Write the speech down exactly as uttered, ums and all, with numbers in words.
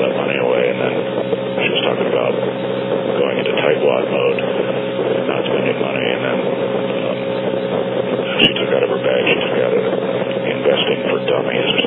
that money away, and then she was talking about going into tightwad mode, not spending money, and then um, she took out of her bag, she took out of investing for dummies or